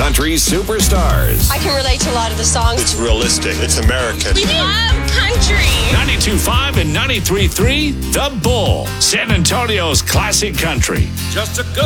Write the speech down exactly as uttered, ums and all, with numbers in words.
country superstars. I can relate to a lot of the songs. It's realistic. It's American. We love country. ninety-two point five and ninety-three point three The Bull, San Antonio's classic country. Just a good